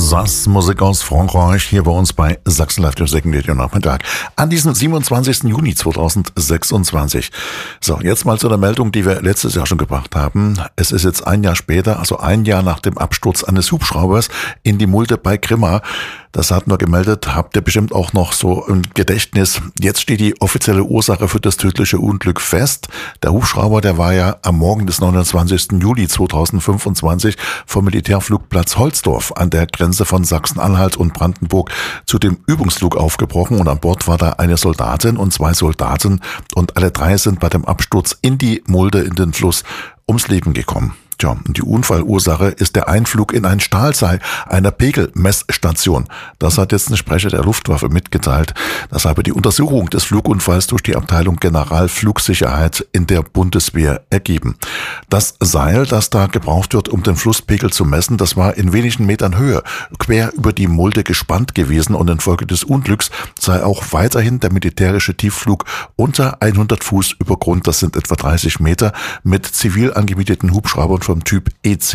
Alsace, Musik aus Frankreich, hier bei uns bei Sachsen Live, dem Second Nachmittag, an diesem 27. Juni 2026. So, jetzt mal zu der Meldung, die wir letztes Jahr schon gebracht haben. Es ist jetzt ein Jahr später, also ein Jahr nach dem Absturz eines Hubschraubers in die Mulde bei Grimma. Das hatten wir gemeldet, habt ihr bestimmt auch noch so im Gedächtnis. Jetzt steht die offizielle Ursache für das tödliche Unglück fest. Der Hubschrauber, der war ja am Morgen des 29. Juli 2025 vom Militärflugplatz Holzdorf an der Grenze von Sachsen-Anhalt und Brandenburg zu dem Übungsflug aufgebrochen und an Bord war da eine Soldatin und 2 Soldaten und alle 3 sind bei dem Absturz in die Mulde in den Fluss ums Leben gekommen. Tja, und die Unfallursache ist der Einflug in ein Stahlseil einer Pegelmessstation. Das hat jetzt ein Sprecher der Luftwaffe mitgeteilt. Das habe die Untersuchung des Flugunfalls durch die Abteilung Generalflugsicherheit in der Bundeswehr ergeben. Das Seil, das da gebraucht wird, um den Flusspegel zu messen, das war in wenigen Metern Höhe quer über die Mulde gespannt gewesen und infolge des Unglücks sei auch weiterhin der militärische Tiefflug unter 100 Fuß über Grund, das sind etwa 30 Meter, mit zivil angemieteten Hubschraubern vom Typ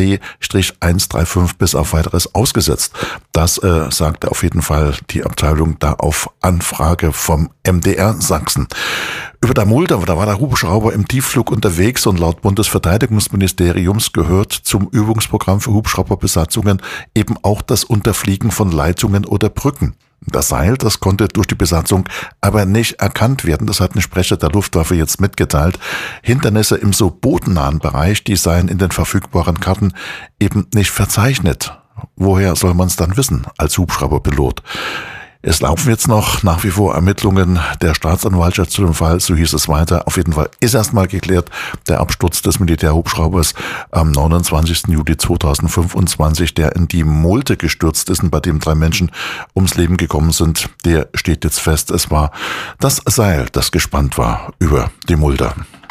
EC-135 bis auf weiteres ausgesetzt. Das sagte auf jeden Fall die Abteilung da auf Anfrage vom MDR Sachsen. Über der Mulde, da war der Hubschrauber im Tiefflug unterwegs und laut Bundesverteidigungsministeriums gehört zum Übungsprogramm für Hubschrauberbesatzungen eben auch das Unterfliegen von Leitungen oder Brücken. Das Seil, das konnte durch die Besatzung aber nicht erkannt werden. Das hat ein Sprecher der Luftwaffe jetzt mitgeteilt. Hindernisse im so bodennahen Bereich, die seien in den verfügbaren Karten eben nicht verzeichnet. Woher soll man es dann wissen als Hubschrauberpilot? Es laufen jetzt noch nach wie vor Ermittlungen der Staatsanwaltschaft zu dem Fall, so hieß es weiter. Auf jeden Fall ist erstmal geklärt, der Absturz des Militärhubschraubers am 29. Juli 2025, der in die Mulde gestürzt ist und bei dem 3 Menschen ums Leben gekommen sind, der steht jetzt fest. Es war das Seil, das gespannt war über die Mulde.